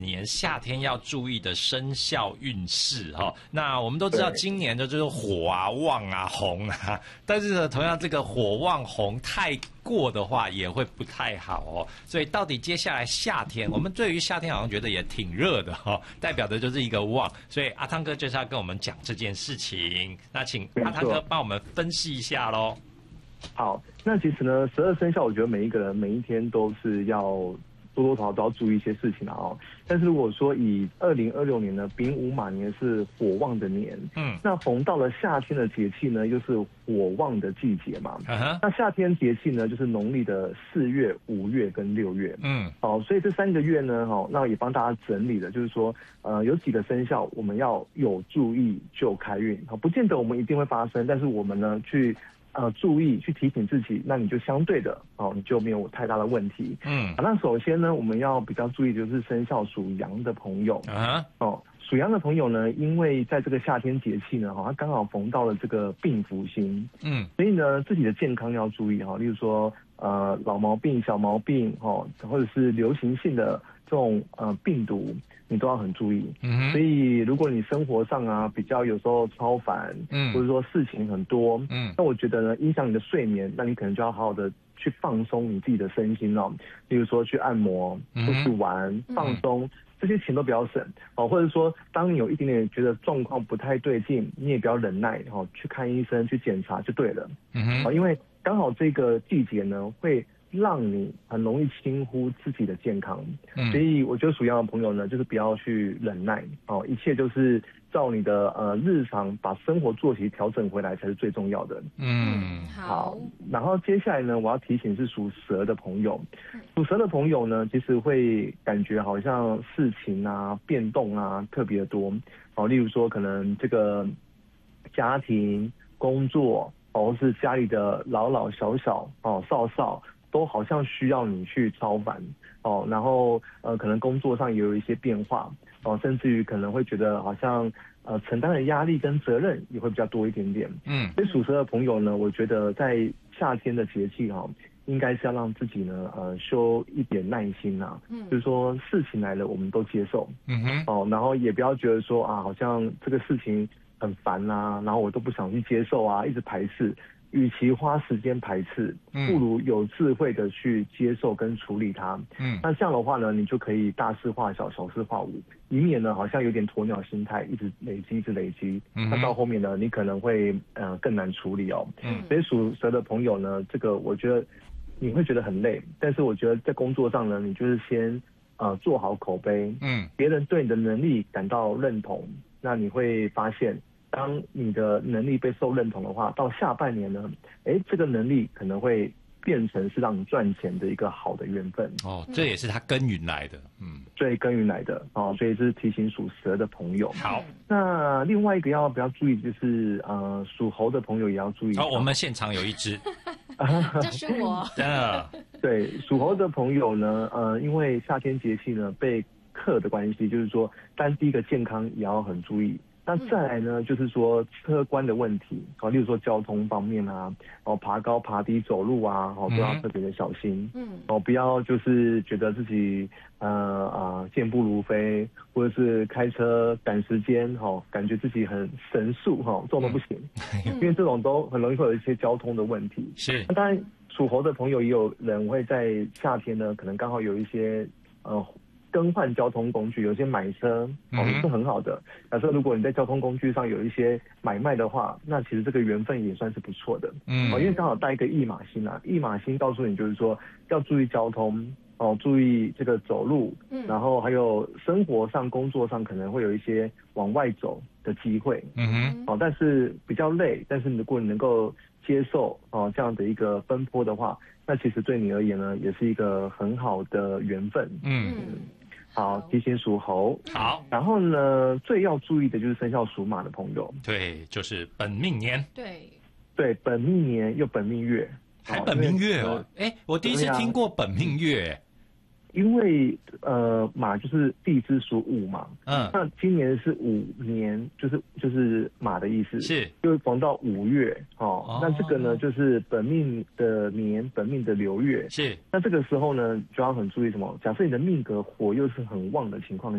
年夏天要注意的生肖运势哈。那我们都知道今年的就是火啊、旺啊、红啊，但是呢，同样这个火旺红太过的话也会不太好哦。所以到底接下来夏天，我们对于夏天好像觉得也挺热的哈，代表的就是一个旺。所以阿汤哥就是要跟我们讲这件事情。那请阿汤哥帮我们分析一下咯。 好，那其实呢，12生肖，我觉得每一个人每一天都是要多多少少都要注意一些事情哦。但是如果说以2026年呢，丙午马年是火旺的年，那逢到了夏天的节气呢，又是火旺的季节嘛。那夏天节气呢，就是农历的4月、5月跟6月。所以这3个月呢，那也帮大家整理了，就是说，有几个生肖我们要有注意就开运，不见得我们一定会发生，但是我们呢去注意去提醒自己，那你就相对的你就没有太大的问题。那首先呢，我们要比较注意就是生肖属羊的朋友属羊的朋友呢，因为在这个夏天节气呢，它刚好逢到了这个病符星，所以呢自己的健康要注意例如说老毛病、小毛病或者是流行性的这种病毒，你都要很注意。所以如果你生活上啊比较有时候超烦，或者说事情很多，那我觉得呢影响你的睡眠，那你可能就要好好的去放松你自己的身心例如说去按摩、出去玩、放松。这些钱都不要省或者说当你有一点点觉得状况不太对劲，你也不要忍耐去看医生去检查就对了。因为刚好这个季节呢会让你很容易轻忽自己的健康，所以我觉得属羊的朋友呢，就是不要去忍耐一切就是照你的日常把生活作息调整回来才是最重要的。好，然后接下来呢，我要提醒是属蛇的朋友，属蛇的朋友呢，其实会感觉好像事情啊变动啊特别多例如说可能这个家庭、工作或是家里的老老小小少少。都好像需要你去操烦然后可能工作上也有一些变化甚至于可能会觉得好像承担的压力跟责任也会比较多一点点。所以属蛇的朋友呢，我觉得在夏天的节气应该是要让自己呢修一点耐心就是说事情来了我们都接受然后也不要觉得说好像这个事情很烦然后我都不想去接受一直排斥。与其花时间排斥，不如有智慧的去接受跟处理它。那这样的话呢，你就可以大事化小，小事化无，以免呢好像有点鸵鸟心态，一直累积。那到后面呢，你可能会更难处理所以属蛇的朋友呢，这个我觉得你会觉得很累，但是我觉得在工作上呢，你就是先做好口碑，别人对你的能力感到认同，那你会发现。当你的能力被受认同的话，到下半年呢，这个能力可能会变成是让你赚钱的一个好的缘分这也是他耕耘来的， 对，耕耘来的所以这是提醒属蛇的朋友。 好， 那另外一个要比较注意就是属猴的朋友也要注意。 我们现场有一只， 这是我。 对，属猴的朋友呢，因为夏天节气呢被克的关系，就是说，但第一个健康也要很注意。那再来呢，就是说车关的问题例如说交通方面爬高爬低走路都要特别的小心。不要就是觉得自己健步如飞，或者是开车赶时间感觉自己很神速这种都不行，因为这种都很容易会有一些交通的问题。 是， 那当然属猴的朋友也有人会在夏天呢，可能刚好有一些更换交通工具，有些买车是很好的。假设如果你在交通工具上有一些买卖的话，那其实这个缘分也算是不错的。因为刚好带一个驿马星驿马星告诉你就是说要注意交通注意这个走路，然后还有生活上、工作上可能会有一些往外走的机会。但是比较累，但是如果你能够接受这样的一个奔波的话，那其实对你而言呢，也是一个很好的缘分。好，提醒属猴。 好， 然后呢，最要注意的就是生肖属马的朋友。 对，就是本命年。 对，本命年又本命月， 还本命月我第一次听过本命月。 因为马就是地支属午嘛，那今年是午年，就是马的意思， 是， 就是逢到5月哦。那这个呢，就是本命的年，本命的流月， 是。 那这个时候呢，就要很注意什么？假设你的命格火又是很旺的情况